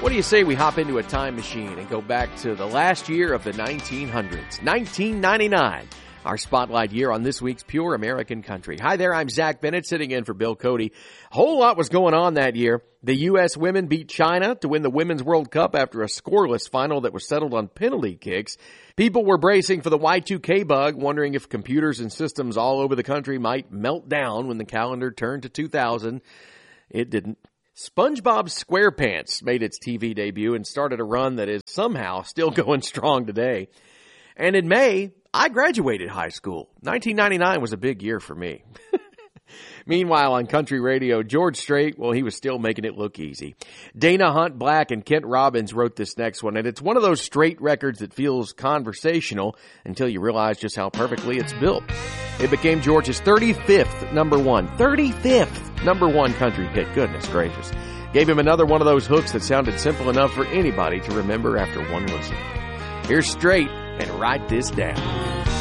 What do you say we hop into a time machine and go back to the last year of the 1900s, 1999, our spotlight year on this week's Pure American Country. Hi there, I'm Zach Bennett, sitting in for Bill Cody. A whole lot was going on that year. The U.S. women beat China to win the Women's World Cup after a scoreless final that was settled on penalty kicks. People were bracing for the Y2K bug, wondering if computers and systems all over the country might melt down when the calendar turned to 2000. It didn't. SpongeBob SquarePants made its TV debut and started a run that is somehow still going strong today. And in May, I graduated high school. 1999 was a big year for me. Meanwhile, on country radio, George Strait, well, he was still making it look easy. Dana Hunt Black and Kent Robbins wrote this next one, and it's one of those Strait records that feels conversational until you realize just how perfectly it's built. It became George's 35th number one country hit. Goodness gracious. Gave him another one of those hooks that sounded simple enough for anybody to remember after one listen. Here's Strait and Write This Down.